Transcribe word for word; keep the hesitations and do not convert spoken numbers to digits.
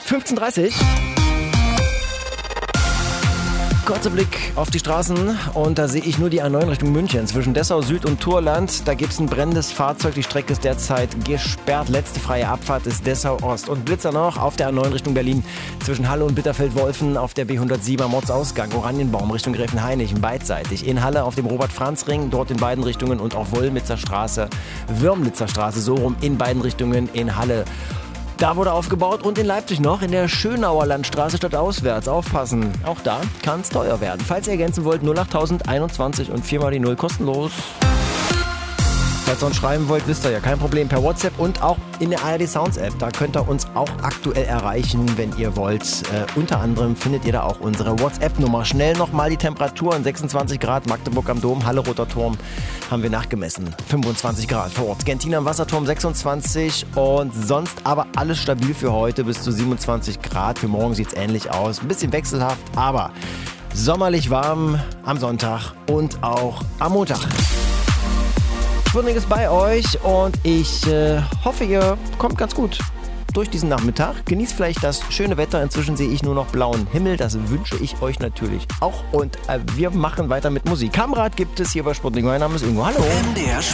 fünfzehn Uhr dreißig. Kurzer Blick auf die Straßen und da sehe ich nur die A neun Richtung München zwischen Dessau Süd und Thurland. Da gibt es ein brennendes Fahrzeug, die Strecke ist derzeit gesperrt. Letzte freie Abfahrt ist Dessau Ost. Und Blitzer noch auf der A neun Richtung Berlin zwischen Halle und Bitterfeld-Wolfen auf der B hundertsieben am Ortsausgang. Oranienbaum Richtung Gräfenhainichen beidseitig. In Halle auf dem Robert-Franz-Ring, dort in beiden Richtungen und auch Wollmitzer Straße, Würmlitzer Straße, so rum in beiden Richtungen in Halle. Da wurde aufgebaut und in Leipzig noch in der Schönauer Landstraße stadtauswärts. Aufpassen, auch da kann es teuer werden. Falls ihr ergänzen wollt, null acht einundzwanzig und vier mal die null kostenlos. Falls ihr uns schreiben wollt, wisst ihr ja, kein Problem, per WhatsApp und auch in der A R D Sounds App. Da könnt ihr uns auch aktuell erreichen, wenn ihr wollt. Äh, unter anderem findet ihr da auch unsere WhatsApp-Nummer. Schnell nochmal die Temperaturen, sechsundzwanzig Grad, Magdeburg am Dom, Halle Roter Turm haben wir nachgemessen. fünfundzwanzig Grad vor Ort. Gentina am Wasserturm sechsundzwanzig und sonst aber alles stabil für heute bis zu siebenundzwanzig Grad. Für morgen sieht es ähnlich aus. Ein bisschen wechselhaft, aber sommerlich warm am Sonntag und auch am Montag. Sputnik ist bei euch und ich äh, hoffe, ihr kommt ganz gut durch diesen Nachmittag. Genießt vielleicht das schöne Wetter. Inzwischen sehe ich nur noch blauen Himmel. Das wünsche ich euch natürlich auch. Und äh, wir machen weiter mit Musik. Kamerad gibt es hier bei Sputnik. Mein Name ist Ingo. Hallo.